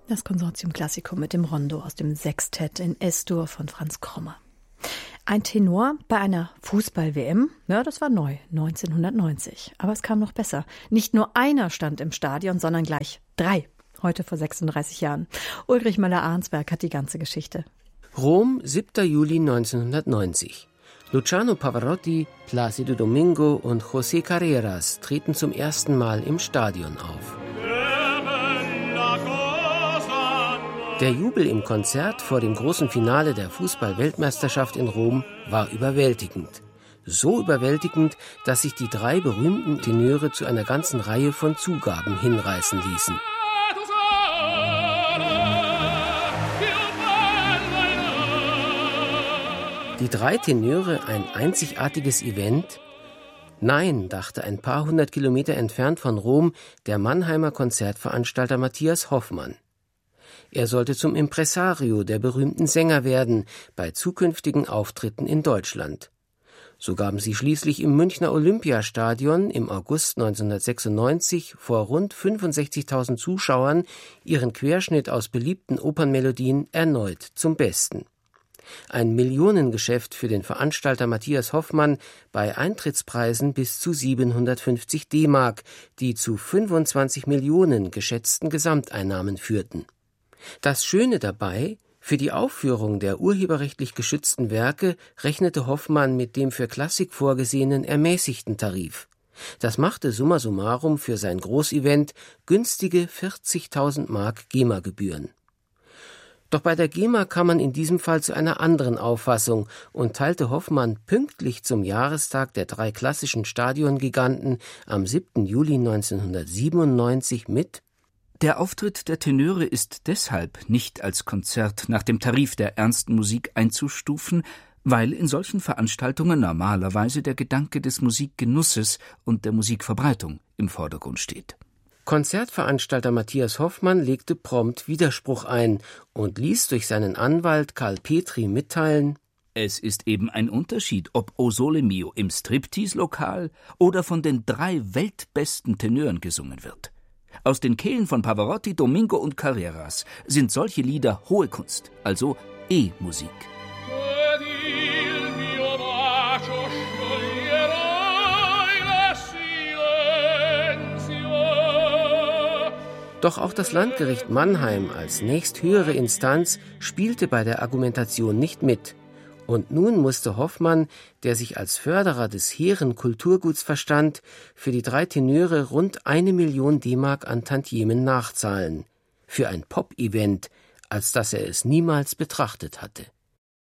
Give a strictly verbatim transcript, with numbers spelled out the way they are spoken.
Das Konsortium Classico mit dem Rondo aus dem Sextett in S-Dur von Franz Krommer. Ein Tenor bei einer Fußball-W M, ja, das war neu, neunzehnhundertneunzig. Aber es kam noch besser. Nicht nur einer stand im Stadion, sondern gleich drei. Heute vor sechsunddreißig Jahren. Ulrich Möller-Arnsberg hat die ganze Geschichte. Rom, siebter Juli neunzehnhundertneunzig. Luciano Pavarotti, Plácido Domingo und José Carreras treten zum ersten Mal im Stadion auf. Der Jubel im Konzert vor dem großen Finale der Fußball-Weltmeisterschaft in Rom war überwältigend. So überwältigend, dass sich die drei berühmten Tenöre zu einer ganzen Reihe von Zugaben hinreißen ließen. Die drei Tenöre ein einzigartiges Event? Nein, dachte ein paar hundert Kilometer entfernt von Rom der Mannheimer Konzertveranstalter Matthias Hoffmann. Er sollte zum Impresario der berühmten Sänger werden bei zukünftigen Auftritten in Deutschland. So gaben sie schließlich im Münchner Olympiastadion im August neunzehnhundertsechsundneunzig vor rund fünfundsechzigtausend Zuschauern ihren Querschnitt aus beliebten Opernmelodien erneut zum Besten. Ein Millionengeschäft für den Veranstalter Matthias Hoffmann bei Eintrittspreisen bis zu siebenhundertfünfzig D-Mark, die zu fünfundzwanzig Millionen geschätzten Gesamteinnahmen führten. Das Schöne dabei, für die Aufführung der urheberrechtlich geschützten Werke rechnete Hoffmann mit dem für Klassik vorgesehenen ermäßigten Tarif. Das machte summa summarum für sein Großevent günstige vierzigtausend Mark GEMA-Gebühren. Doch bei der GEMA kam man in diesem Fall zu einer anderen Auffassung und teilte Hoffmann pünktlich zum Jahrestag der drei klassischen Stadiongiganten am siebten Juli neunzehnhundertsiebenundneunzig mit: Der Auftritt der Tenöre ist deshalb nicht als Konzert nach dem Tarif der ernsten Musik einzustufen, weil in solchen Veranstaltungen normalerweise der Gedanke des Musikgenusses und der Musikverbreitung im Vordergrund steht. Konzertveranstalter Matthias Hoffmann legte prompt Widerspruch ein und ließ durch seinen Anwalt Karl Petri mitteilen: Es ist eben ein Unterschied, ob O Sole Mio im Striptease-Lokal oder von den drei weltbesten Tenören gesungen wird. Aus den Kehlen von Pavarotti, Domingo und Carreras sind solche Lieder hohe Kunst, also E-Musik. Doch auch das Landgericht Mannheim als nächsthöhere Instanz spielte bei der Argumentation nicht mit. Und nun musste Hoffmann, der sich als Förderer des hehren Kulturguts verstand, für die drei Tenöre rund eine Million D-Mark an Tantiemen nachzahlen. Für ein Pop-Event, als dass er es niemals betrachtet hatte.